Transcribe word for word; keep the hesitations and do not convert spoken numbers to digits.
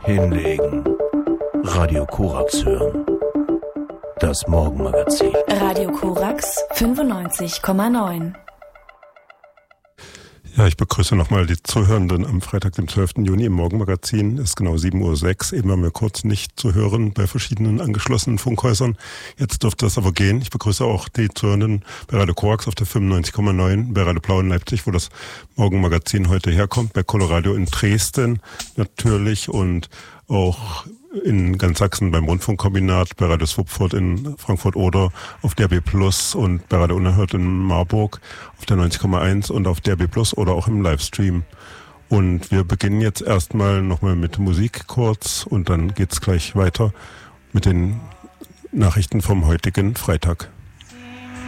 Hinlegen. Radio Korax hören. Das Morgenmagazin. Radio Korax fünfundneunzig Komma neun. Ja, ich begrüße nochmal die Zuhörenden am Freitag, dem zwölften Juni im Morgenmagazin. Es ist genau sieben Uhr sechs. Eben waren wir kurz nicht zu hören bei verschiedenen angeschlossenen Funkhäusern. Jetzt dürfte das aber gehen. Ich begrüße auch die Zuhörenden bei Radio Korax auf der fünfundneunzig Komma neun, bei Radio Blau in Leipzig, wo das Morgenmagazin heute herkommt, bei Coloradio in Dresden natürlich und auch in ganz Sachsen beim Rundfunkkombinat, bei Radio Swupfurt in Frankfurt-Oder, auf D R B Plus und bei Radio Unerhört in Marburg auf der neunzig Komma eins und auf D R B Plus oder auch im Livestream. Und wir beginnen jetzt erstmal nochmal mit Musik kurz und dann geht's gleich weiter mit den Nachrichten vom heutigen Freitag.